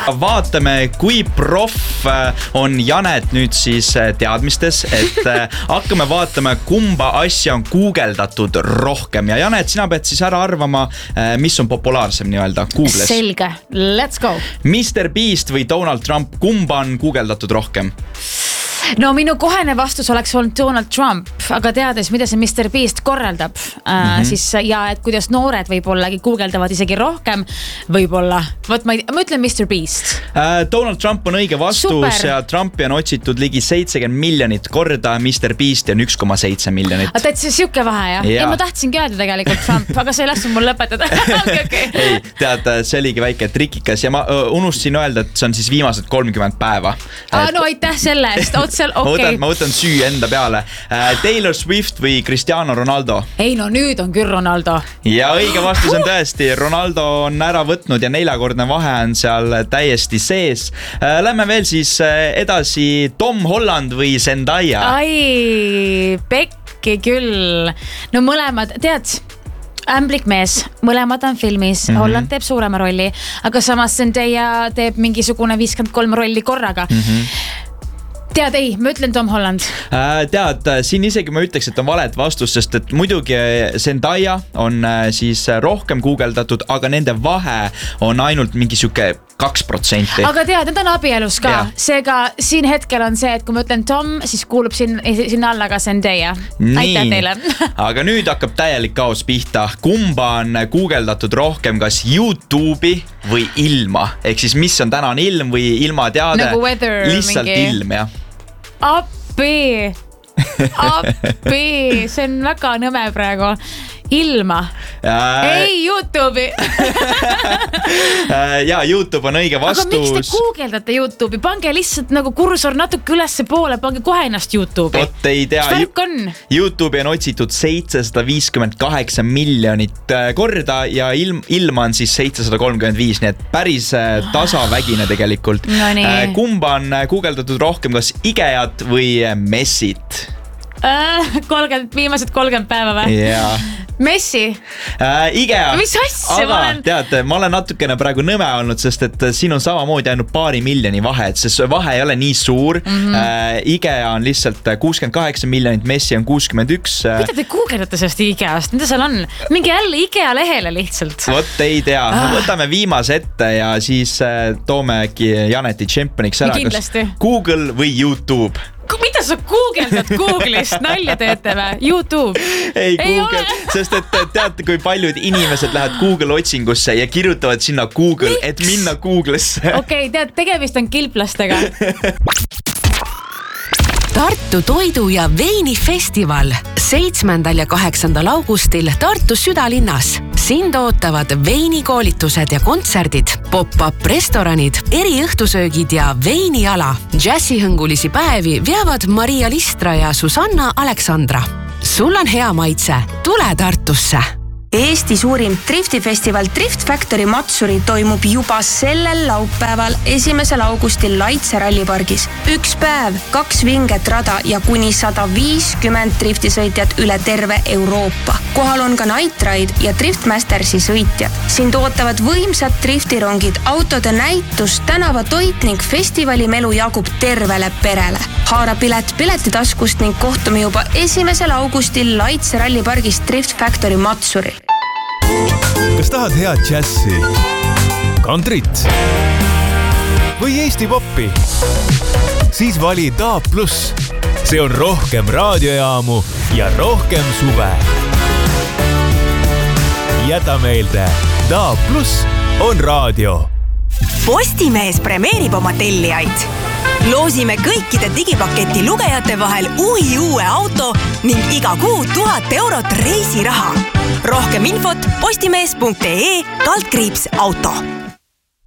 Vaatame, kui proff on Janet nüüd siis teadmistes, et hakkame vaatama, kumba asja on guugeldatud rohkem. Ja Janet, sina pead siis ära arvama, mis on populaarsem nii-öelda Googles. Selge, let's go. Mr. Beast või Donald Trump, kumba on guugeldatud rohkem? No minu kohene vastus oleks olnud Donald Trump, aga teades, mida see Mr. Beast korraldab, siis, ja et kuidas noored võib-olla guugeldavad isegi rohkem, võib-olla. Ma ütlen Mr. Beast. Donald Trump on õige vastus. Super. Ja Trumpi on otsitud ligi 70 miljonit korda, Mr. Beast on 1,7 miljonit. Aga see siuke vahe, jah? Ja ma tahtsingi öelda tegelikult Trump, aga see ei lasknud mul lõpetada. Okay. Ei, tead, see oligi väike trikikas ja ma unustasin öelda, et see on siis viimased 30 päeva. No aitäh selle eest, okay. Ma võtan süü enda peale. Taylor Swift või Cristiano Ronaldo? Ei, no nüüd on küll Ronaldo. Ja õige vastus on tõesti. Ronaldo on ära võtnud ja 4-kordne vahe on seal täiesti sees. Lähme veel siis edasi. Tom Holland või Zendaya? Ai, pekki küll. No mõlemad, tead... Ämblik mees, mõlemad on filmis, Holland teeb suurema rolli, aga samas Zendaya teeb mingisugune 53 rolli korraga. Tead, ei, ma ütlen Tom Holland. Tead, siin isegi ma ütleks, et on valet vastus, sest et muidugi Zendaya on siis rohkem guugeldatud, aga nende vahe on ainult mingi siuke 2%. Aga tead, need on abielus ka. Yeah. Seega siin hetkel on see, et kui ma ütlen Tom, siis kuulub sinna alla ka Zendaya. Aitäh teile. Aga nüüd hakkab täielik kaos pihta. Kumba on guugeldatud rohkem, kas YouTube'i või ilma? Ehk siis mis on täna on ilm või ilma teade? Nagu weather. Lihtsalt mingi... ilm, jah. Appi, see on väga nõme praegu. Ilma. Ei, YouTube'i. Ja, YouTube on õige vastus. Aga miks te guugeldate YouTube'i? Pange lihtsalt nagu kursor natuke ülesse poole, pange kohe ennast YouTube'i. Vot ei tea. YouTube'i on otsitud 758 miljonit korda ja ilma on siis 735, nii et päris tasavägine tegelikult. No nii. Kumba on guugeldatud rohkem, kas Ikeat või Messit? Viimased 30 päeva või? Jaa. Messi? Ikea. Mis asja? Tead, ma olen natukene praegu nõme olnud, sest et siin on samamoodi ainult paari miljoni vahe, et see vahe ei ole nii suur. Ikea on lihtsalt 68 miljonit, Messi on 61. Mida te guugeldate sellest Ikeast? Mida seal on? Mingi jälle Ikea lehele lihtsalt. Vot ei tea. Võtame viimase ette ja siis toome Janeti tšempioniks ära. Kindlasti. Google või YouTube? Mida sa guugeldad Google'ist? Nalja teete või? YouTube? Ei Google, sest et teate, kui paljud inimesed lähevad Google otsingusse ja kirjutavad sinna Google, et minna Google'sse. Okei, tead, tegemist on kilplastega. Tartu toidu- ja veinifestival 7. ja 8. augustil Tartu südalinnas. Sind ootavad veinikoolitused ja kontserdid, pop-up restoranid, eriõhtusöögid ja veiniala. Džässihõngulisi päevi veavad Maria Listra ja Susanna Aleksandra. Sul on hea maitse. Tule Tartusse. Eesti suurim driftifestival Drift Factory Matsuri toimub juba sellel laupäeval 1. augustil Laitse rallipargis. 1 päev, 2 vinget rada ja kuni 150 driftisõitjad üle terve Euroopa. Kohal on ka Night Ride ja Driftmastersi sõitjad. Sind ootavad võimsad driftirongid, autode näitus, tänavatoit ning festivali melu jagub tervele perele. Haara pilet piletitaskust ning kohtume juba 1. augustil Laitse rallipargis Drift Factory Matsuril. Kas tahad head džässi, kantrit või Eesti poppi? Siis vali DAB+. See on rohkem raadiojaamu ja rohkem suve. Jäta meelde, DAB+ on raadio. Postimees premeerib oma tellijaid. Loosime kõikide digipaketi lugejate vahel uue auto ning iga kuu 1000 eurot reisiraha. Rohkem infot postimees.ee/auto.